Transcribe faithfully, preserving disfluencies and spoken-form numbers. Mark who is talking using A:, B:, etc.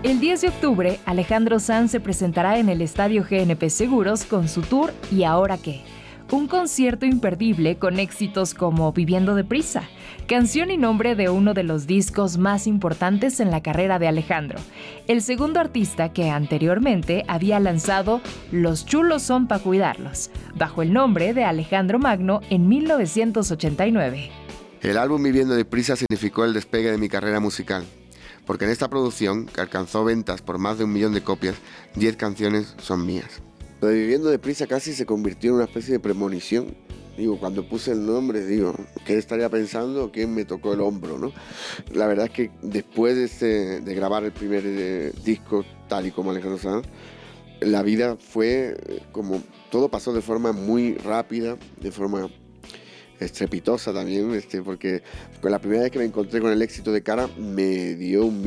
A: El diez de octubre, Alejandro Sanz se presentará en el Estadio G N P Seguros con su tour ¿Y ahora qué? Un concierto imperdible con éxitos como Viviendo deprisa, canción y nombre de uno de los discos más importantes en la carrera de Alejandro, el segundo artista que anteriormente había lanzado Los chulos son pa' cuidarlos, bajo el nombre de Alejandro Magno en mil novecientos ochenta y nueve.
B: El álbum Viviendo deprisa significó el despegue de mi carrera musical, porque en esta producción, que alcanzó ventas por más de un millón de copias, diez canciones son mías.
C: Lo de Viviendo deprisa casi se convirtió en una especie de premonición. Digo, cuando puse el nombre, digo, ¿qué estaría pensando? ¿Quién me tocó el hombro, no? La verdad es que después de, este, de grabar el primer eh, disco, tal y como Alejandro Sanz, la vida fue como, todo pasó de forma muy rápida, de forma estrepitosa también, este, porque la primera vez que me encontré con el éxito de cara me dio un